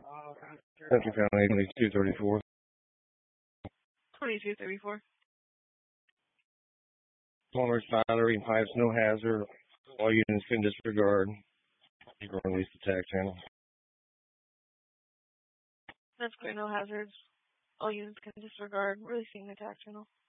Central County 2234. 2234. Plumber's battery pipes, no hazard. All units can disregard. You can release the tack channel. That's clear, no hazards. All units can disregard releasing the tack channel.